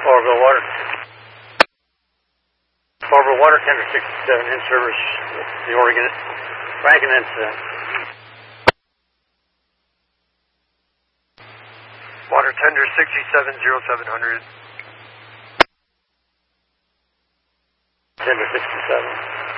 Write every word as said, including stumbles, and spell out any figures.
Flowerville Water. Flowerville Water, tender sixty-seven, in service with the Oregon Franken incident. Water tender sixty-seven zero seven hundred. Tender sixty-seven.